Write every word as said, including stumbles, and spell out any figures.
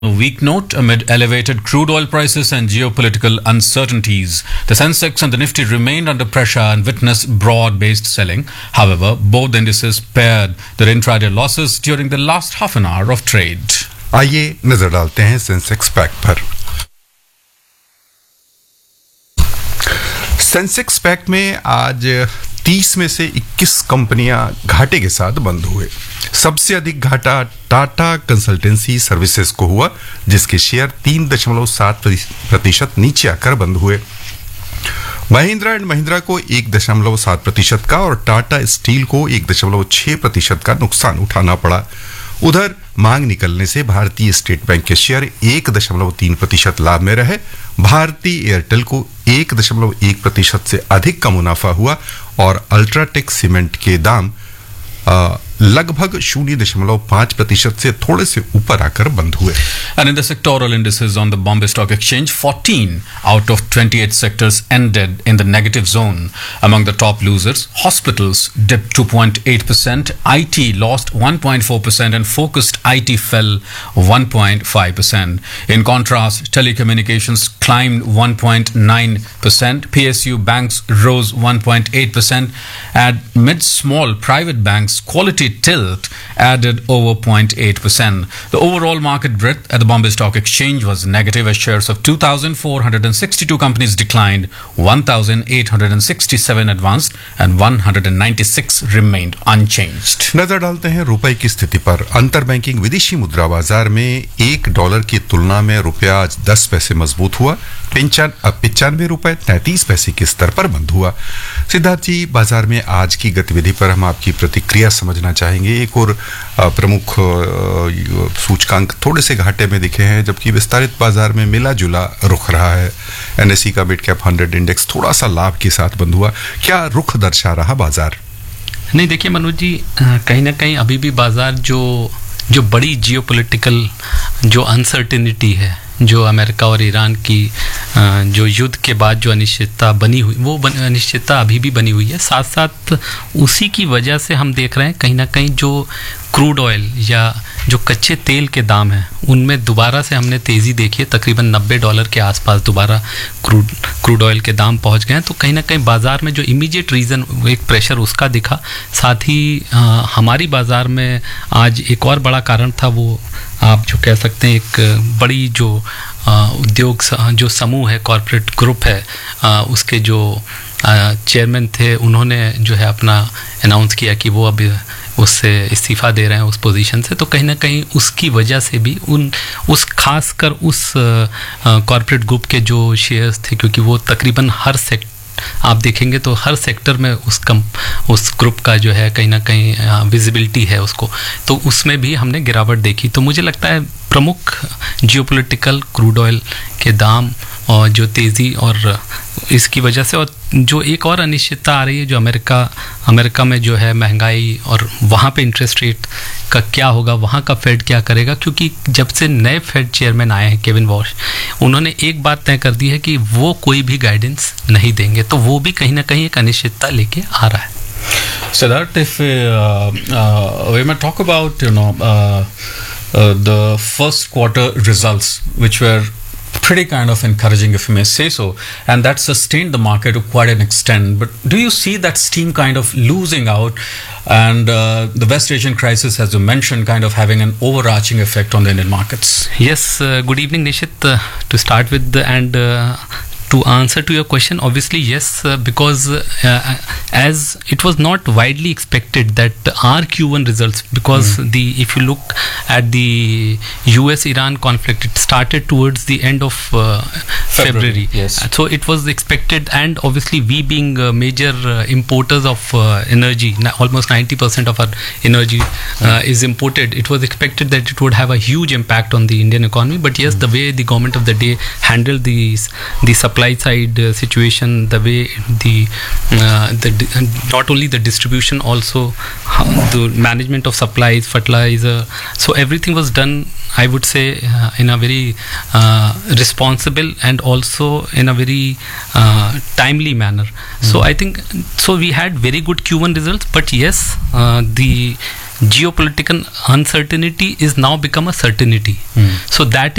A weak note amid elevated crude oil prices and geopolitical uncertainties. The Sensex and the Nifty remained under pressure and witnessed broad-based selling. However, both indices paired their intraday losses during the last half an hour of trade. आइए नजर डालते हैं Sensex pack पर। Sensex pack में आज तीस में से इक्कीस कंपनियां घाटे के साथ बंद हुए। सबसे अधिक घाटा टाटा कंसल्टेंसी सर्विसेज को हुआ, जिसके शेयर तीन दशमलव सात प्रतिशत नीचे आकर बंद हुए। महिंद्रा एंड महिंद्रा को एक दशमलव सात प्रतिशत का और टाटा स्टील को एक दशमलव छह प्रतिशत का नुकसान उठाना पड़ा। उधर मांग निकलने से भारतीय स्टेट बैंक के शेयर एक दशमलव तीन प्रतिशत लाभ में रहे। भारतीय एयरटेल को एक दशमलव एक प्रतिशत से अधिक का मुनाफा हुआ और अल्ट्राटेक सीमेंट के दाम आ, लगभग शून्य दशमलव पांच प्रतिशत से थोड़े से ऊपर आकर बंद हुए। And in the sectoral indices on the Bombay Stock Exchange, fourteen out of twenty-eight sectors ended in the negative zone. Among the top losers, hospitals dipped two point eight percent, I T lost one point four percent and focused I T fell one point five percent. In contrast, telecommunications climbed one point nine percent, P S U banks rose one point eight percent, and mid-small private banks Quality Tilt added over zero point eight percent. The overall market breadth at the Bombay Stock Exchange was negative as shares of two thousand four hundred sixty-two companies declined, one thousand eight hundred sixty-seven advanced and one hundred ninety-six remained unchanged. नजर डालते हैं रुपए की स्थिति पर। अंतर banking विदेशी मुद्रा बाजार में एक डॉलर की तुलना में रुपया आज दस पैसे मजबूत हुआ। पिचानवे रुपए तैंतीस पैसे के स्तर पर बंद हुआ। सिद्धार्थ जी, बाजार में आज की गतिविधि पर हम आपकी प्रतिक्रिया समझना चाहेंगे। एक और प्रमुख सूचकांक थोड़े से घाटे में दिखे हैं, जबकि विस्तारित बाजार में मिला जुला रुख रहा है। एनएसई का मिड कैप हंड्रेड इंडेक्स थोड़ा सा लाभ के साथ बंद हुआ। क्या रुख दर्शा रहा बाजार? नहीं, देखिए मनोज जी, कहीं ना कहीं अभी भी बाजार जो जो बड़ी जियोपॉलिटिकल जो अनसर्टेनिटी है, जो अमेरिका और ईरान की जो युद्ध के बाद जो अनिश्चितता बनी हुई, वो अनिश्चितता अभी भी बनी हुई है। साथ साथ उसी की वजह से हम देख रहे हैं कहीं ना कहीं जो क्रूड ऑयल या जो कच्चे तेल के दाम हैं, उनमें दोबारा से हमने तेज़ी देखी है। तकरीबन नब्बे डॉलर के आसपास दोबारा क्रूड क्रूड ऑयल के दाम पहुंच गए हैं। तो कहीं ना कहीं बाज़ार में जो इमीडिएट रीज़न, एक प्रेशर उसका दिखा। साथ ही आ, हमारी बाज़ार में आज एक और बड़ा कारण था, वो आप जो कह सकते हैं एक बड़ी जो उद्योग जो समूह है, कॉरपोरेट ग्रुप है, आ, उसके जो चेयरमैन थे, उन्होंने जो है अपना अनाउंस किया कि वो अब उससे इस्तीफ़ा दे रहे हैं उस पोजीशन से। तो कहीं ना कहीं उसकी वजह से भी उन उस खासकर उस कॉरपोरेट ग्रुप के जो शेयर्स थे, क्योंकि वो तकरीबन हर सेक्टर आप देखेंगे तो हर सेक्टर में उस कम उस ग्रुप का जो है कहीं ना कहीं विजिबिलिटी है उसको, तो उसमें भी हमने गिरावट देखी। तो मुझे लगता है प्रमुख जियोपॉलिटिकल क्रूड ऑयल के दाम और जो तेज़ी और इसकी वजह से, और जो एक और अनिश्चितता आ रही है जो अमेरिका अमेरिका में जो है महंगाई और वहाँ पे इंटरेस्ट रेट का क्या होगा, वहाँ का फेड क्या करेगा। क्योंकि जब से नए फेड चेयरमैन आए हैं केविन वॉश, उन्होंने एक बात तय कर दी है कि वो कोई भी गाइडेंस नहीं देंगे, तो वो भी कहीं ना कहीं एक अनिश्चितता लेके आ रहा है। Siddharth, if uh, uh, we might talk about, you know, uh, uh, the first quarter results, which were pretty kind of encouraging, if you may say so, and that sustained the market to quite an extent. But do you see that steam kind of losing out, and uh, the West Asian crisis, as you mentioned, kind of having an overarching effect on the Indian markets? Yes, uh, good evening Nishit. Uh, to start with, and uh, to answer to your question, obviously yes, uh, because uh, as it was not widely expected that our Q one results, because mm. the if you look at the U S Iran conflict, it started towards the end of uh, February. February. Yes. So it was expected, and obviously we being uh, major uh, importers of uh, energy, almost ninety percent of our energy uh, mm. is imported. It was expected that it would have a huge impact on the Indian economy. But yes, mm. the way the government of the day handled these the supply side uh, situation, the way the uh, the not only the distribution, also the management of supplies, fertilizer, so everything was done, I would say, uh, in a very uh, responsible and also in a very uh, timely manner. Mm. So I think so we had very good Q one results, but yes, uh, the geopolitical uncertainty is now become a certainty. So that